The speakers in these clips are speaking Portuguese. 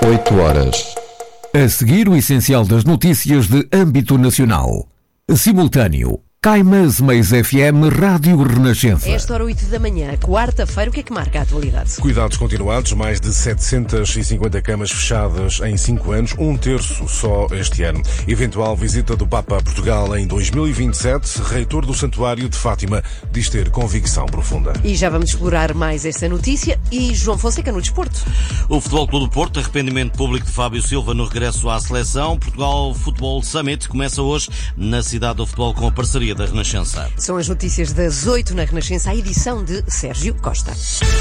8 horas. A seguir, o essencial das notícias de âmbito nacional. Simultâneo. Caimãs Mais FM, Rádio Renascença. Esta hora 8 da manhã, quarta-feira, o que é que marca a atualidade? Cuidados continuados, mais de 750 camas fechadas em 5 anos, um terço só este ano. Eventual visita do Papa a Portugal em 2027, reitor do Santuário de Fátima diz ter convicção profunda. E já vamos explorar mais esta notícia. E João Fonseca no desporto. O Futebol Clube do Porto, arrependimento público de Fábio Silva no regresso à seleção. Portugal Futebol Summit começa hoje na cidade do futebol com a parceria da Renascença. São as notícias das 8 na Renascença, a edição de Sérgio Costa.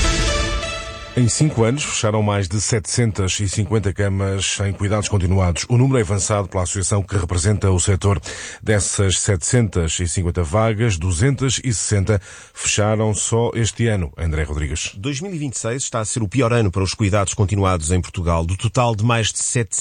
Em 5 anos, fecharam mais de 750 camas em cuidados continuados. O número é avançado pela associação que representa o setor. Dessas 750 vagas, 260 fecharam só este ano. André Rodrigues. 2026 está a ser o pior ano para os cuidados continuados em Portugal. Do total de mais de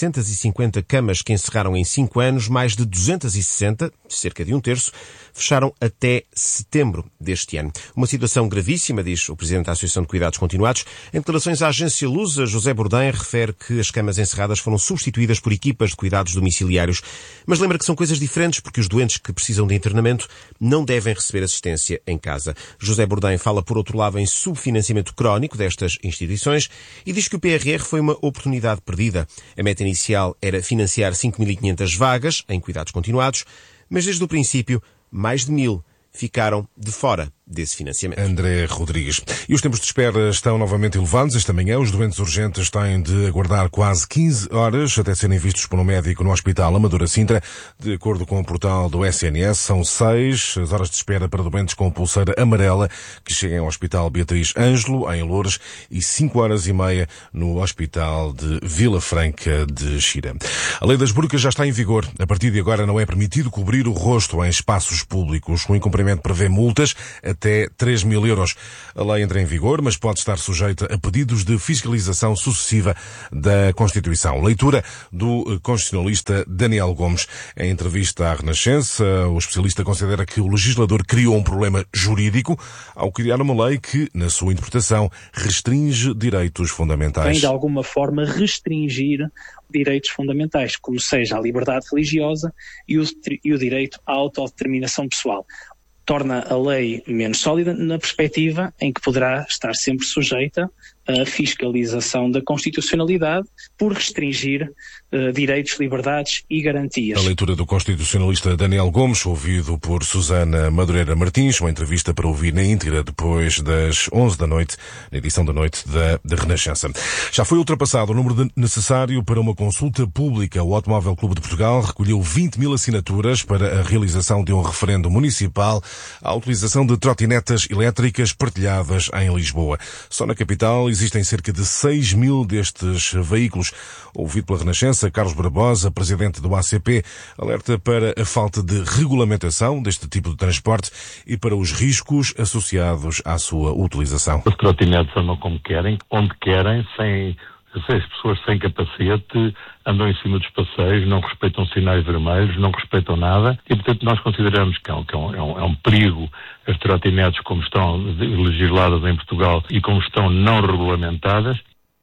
750 camas que encerraram em 5 anos, mais de 260, cerca de um terço, fecharam até setembro deste ano. Uma situação gravíssima, diz o presidente da Associação de Cuidados Continuados. Em declarações à agência Lusa, José Bourdin refere que as camas encerradas foram substituídas por equipas de cuidados domiciliários. Mas lembra que são coisas diferentes porque os doentes que precisam de internamento não devem receber assistência em casa. José Bourdin fala, por outro lado, em subfinanciamento crónico destas instituições e diz que o PRR foi uma oportunidade perdida. A meta inicial era financiar 5.500 vagas em cuidados continuados, mas desde o princípio mais de 1.000 ficaram de fora desse financiamento. André Rodrigues. E os tempos de espera estão novamente elevados. Esta manhã, os doentes urgentes têm de aguardar quase 15 horas até serem vistos por um médico no Hospital Amadora Sintra. De acordo com o portal do SNS, são 6 as horas de espera para doentes com pulseira amarela que cheguem ao Hospital Beatriz Ângelo, em Loures, e 5 horas e meia no Hospital de Vila Franca de Xira. A lei das burcas já está em vigor. A partir de agora não é permitido cobrir o rosto em espaços públicos. O incumprimento prevê multas até 3.000 euros. A lei entra em vigor, mas pode estar sujeita a pedidos de fiscalização sucessiva da Constituição. Leitura do constitucionalista Daniel Gomes. Em entrevista à Renascença, o especialista considera que o legislador criou um problema jurídico ao criar uma lei que, na sua interpretação, restringe direitos fundamentais. Vem, de alguma forma, restringir direitos fundamentais, como seja a liberdade religiosa e o direito à autodeterminação pessoal. Torna a lei menos sólida na perspectiva em que poderá estar sempre sujeita à fiscalização da constitucionalidade por restringir direitos, liberdades e garantias. A leitura do constitucionalista Daniel Gomes, ouvido por Susana Madureira Martins, uma entrevista para ouvir na íntegra depois das 11 da noite, na edição da noite da Renascença. Já foi ultrapassado o número necessário para uma consulta pública. O Automóvel Clube de Portugal recolheu 20.000 assinaturas para a realização de um referendo municipal à utilização de trotinetas elétricas partilhadas em Lisboa. Só na capital existem cerca de 6.000 destes veículos. Ouvido pela Renascença, Carlos Barbosa, presidente do ACP, alerta para a falta de regulamentação deste tipo de transporte e para os riscos associados à sua utilização. Os trotinetes andam como querem, onde querem, sem... As pessoas sem capacete andam em cima dos passeios, não respeitam sinais vermelhos, não respeitam nada e, portanto, nós consideramos que é um perigo as trotinetes como estão legisladas em Portugal e como estão não regulamentadas.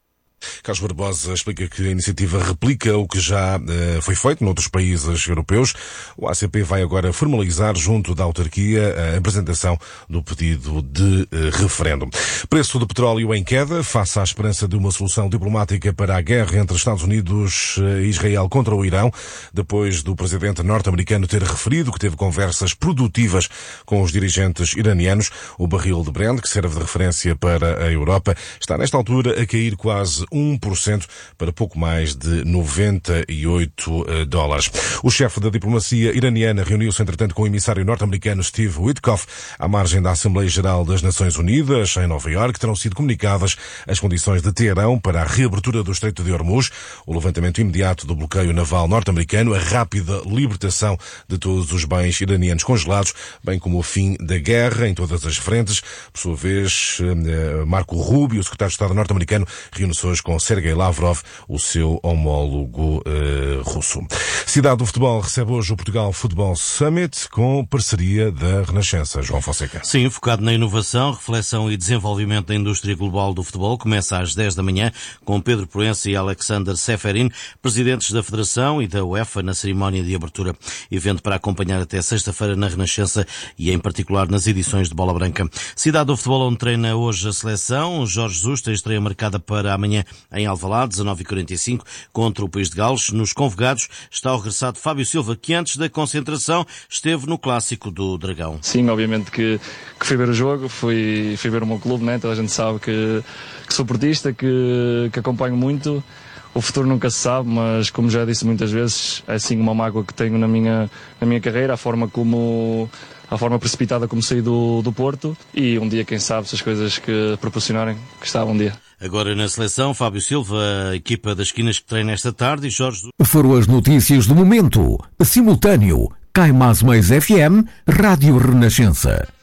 Carlos Barbosa explica que a iniciativa replica o que já foi feito noutros países europeus. O ACP vai agora formalizar junto da autarquia a apresentação do pedido de referendo. Preço do petróleo em queda, face à esperança de uma solução diplomática para a guerra entre Estados Unidos e Israel contra o Irão, depois do presidente norte-americano ter referido que teve conversas produtivas com os dirigentes iranianos. O barril de Brent, que serve de referência para a Europa, está nesta altura a cair quase 1% para pouco mais de 98 dólares. O chefe da diplomacia iraniana reuniu-se, entretanto, com o emissário norte-americano Steve Witkoff à margem da Assembleia Geral das Nações Unidas, em Nova Iorque. Terão sido comunicadas as condições de Teherão para a reabertura do Estreito de Hormuz, o levantamento imediato do bloqueio naval norte-americano, a rápida libertação de todos os bens iranianos congelados, bem como o fim da guerra em todas as frentes. Por sua vez, Marco Rubio, o secretário de Estado norte-americano, reúne-se hoje depois com Sergei Lavrov, o seu homólogo russo. Cidade do Futebol recebe hoje o Portugal Football Summit com parceria da Renascença. João Fonseca. Sim, focado na inovação, reflexão e desenvolvimento da indústria global do futebol. Começa às 10 da manhã com Pedro Proença e Alexander Seferin, presidentes da Federação e da UEFA, na cerimónia de abertura. Evento para acompanhar até sexta-feira na Renascença e em particular nas edições de Bola Branca. Cidade do Futebol, onde treina hoje a seleção. Jorge Jesus tem estreia marcada para amanhã em Alvalade, 19h45, contra o País de Gales. Nos convocados está o regressado Fábio Silva, que antes da concentração esteve no Clássico do Dragão. Sim, obviamente que fui ver o jogo, fui ver o meu clube, né? Toda a gente sabe que sou portista, que acompanho muito. O futuro nunca se sabe, mas como já disse muitas vezes, é sim uma mágoa que tenho na minha carreira, a forma precipitada como saí do Porto, e um dia, quem sabe, se as coisas que proporcionarem, que está um dia. Agora na seleção, Fábio Silva, a equipa das esquinas que treina esta tarde, e Jorge... Foram as notícias do momento. Simultâneo, Caimás Mais FM, Rádio Renascença.